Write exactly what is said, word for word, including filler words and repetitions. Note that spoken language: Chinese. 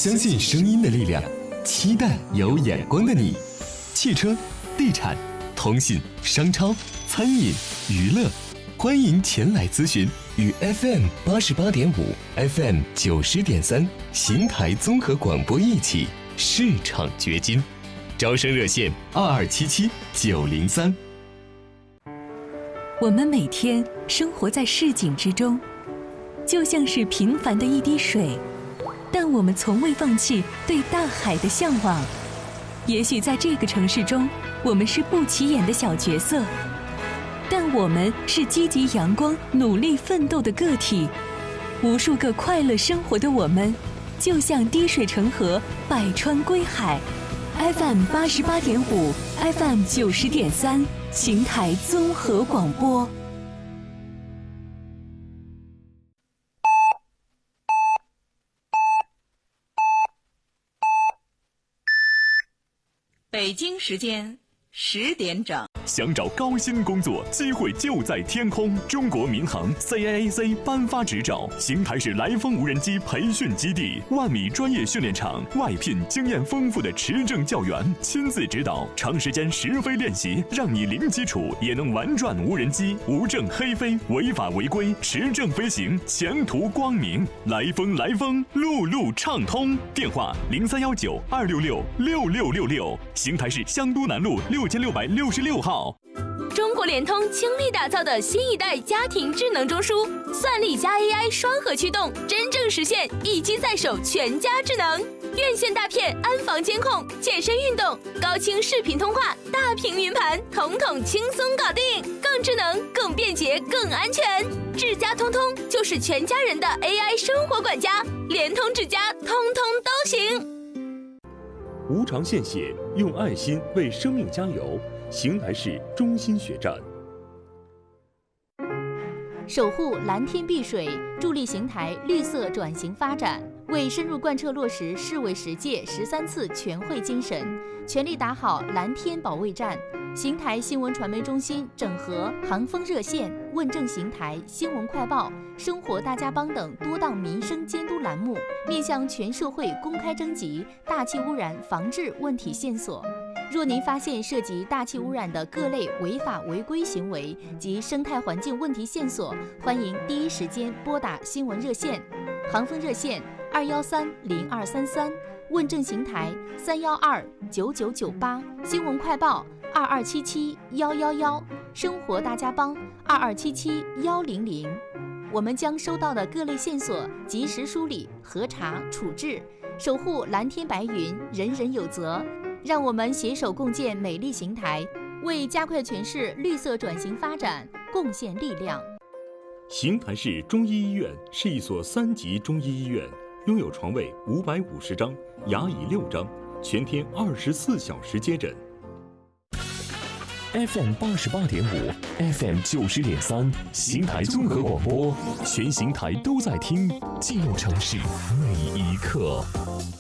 相信声音的力量，期待有眼光的你。汽车、地产、通信、商超、餐饮、娱乐，欢迎前来咨询。与 F M 八十八点五、F M 九十点三邢台综合广播一起市场掘金。招生热线二二七七九零三。 我们每天生活在市井之中，就像是平凡的一滴水，但我们从未放弃对大海的向往。也许在这个城市中，我们是不起眼的小角色，但我们是积极阳光、努力奋斗的个体。无数个快乐生活的我们，就像滴水成河，百川归海。F M 八十八点五 ，F M 九十点三，邢台综合广播。 北京时间十点整。 想找高薪工作，机会就在天空。中国民航 C A A C 颁发执照，邢台市来风无人机培训基地，万米专业训练场，外聘经验丰富的持证教员，亲自指导，长时间实飞练习，让你零基础也能玩转无人机，无证黑飞，违法违规，持证飞行，前途光明。来风来风，路路畅通。电话零三幺九二六六六六六六，邢台市香都南路六千六百六十六号。 中国联通倾力打造的新一代家庭智能中枢，算力加 A I 双核驱动，真正实现一机在手，全家智能。院线大片、安防监控、健身运动、高清视频通话、大屏云盘，统统轻松搞定，更智能、更便捷、更安全。智家通通就是全家人的 A I 生活管家，联通智家通通都行。 无偿献血，用爱心为生命加油。邢台市中心血站， 守护蓝天碧水，助力邢台绿色转型发展。为深入贯彻落实市委十届十三次全会精神，全力打好蓝天保卫战。邢台新闻传媒中心整合航风热线、问政邢台、新闻快报、生活大家帮等多档民生监督栏目，面向全社会公开征集大气污染防治问题线索。若您发现涉及大气污染的各类违法违规行为及生态环境问题线索，欢迎第一时间拨打新闻热线，航风热线二幺三零二三三，问政邢台三幺二九九九八，新闻快报二二七七幺幺幺，生活大家帮二二七七幺零零。我们将收到的各类线索及时梳理、核查、处置，守护蓝天白云，人人有责。让我们携手共建美丽邢台，为加快全市绿色转型发展贡献力量。 邢台市中医医院是一所三级中医医院，拥有床位五百五十张，牙椅六张，全天二十四小时接诊。 F M 八十八点五 ，F M 九十点三，邢台综合广播，全邢台都在听，记录城市每一刻。